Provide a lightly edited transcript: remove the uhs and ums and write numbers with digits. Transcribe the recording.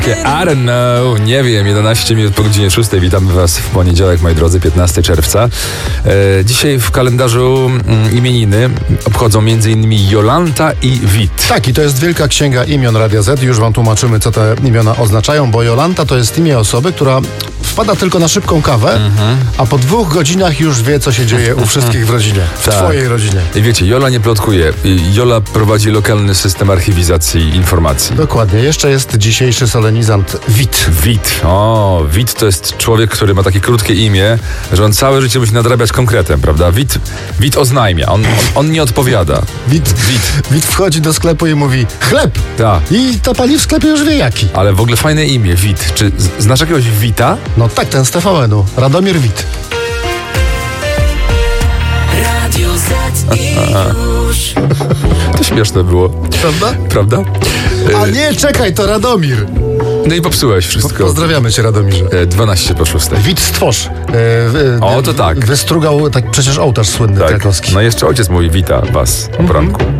I don't know, nie wiem, 11 minut po godzinie 6. Witamy Was w poniedziałek, moi drodzy, 15 czerwca. Dzisiaj w kalendarzu imieniny obchodzą m.in. Jolanta i Wit. Tak, i to jest wielka księga imion Radia Z. Już wam tłumaczymy, co te imiona oznaczają, bo Jolanta to jest imię osoby, która wpada tylko na szybką kawę, a po 2 godzinach już wie, co się dzieje u wszystkich w rodzinie. W twojej rodzinie. I wiecie, Jola nie plotkuje. Jola prowadzi lokalny system archiwizacji informacji. Dokładnie. Jeszcze jest dzisiejszy solenizant Wit. Wit. O, Wit to jest człowiek, który ma takie krótkie imię, że on całe życie musi nadrabiać konkretem, prawda? Wit oznajmia. On nie odpowiada. Wit wchodzi do sklepu i mówi chleb. Tak. I ta pani w sklepie już wie jaki. Ale w ogóle fajne imię, Wit. Czy znasz jakiegoś Wita? No tak, ten z TVN-u. Radomir Wit. Radio Z i już. To śmieszne było. Prawda? A nie, czekaj, to Radomir. No i popsułeś wszystko. Pozdrawiamy cię, Radomirze. 12 po 6. Wit stwórz. O, to tak. Wystrugał, tak przecież ołtarz słynny krakowski. No jeszcze ojciec mówi, wita was o poranku.